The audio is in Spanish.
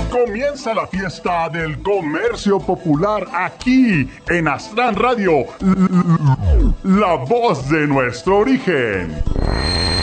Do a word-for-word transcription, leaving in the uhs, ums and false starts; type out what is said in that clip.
Comienza la fiesta del comercio popular aquí en Astran Radio, la voz de nuestro origen.